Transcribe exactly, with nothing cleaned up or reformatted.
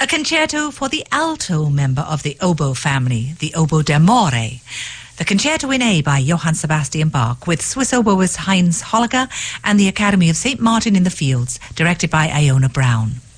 A concerto for the alto member of the oboe family, the oboe d'amore. The Concerto in A by Johann Sebastian Bach, with Swiss oboist Heinz Holliger and the Academy of Saint Martin in the Fields, directed by Iona Brown.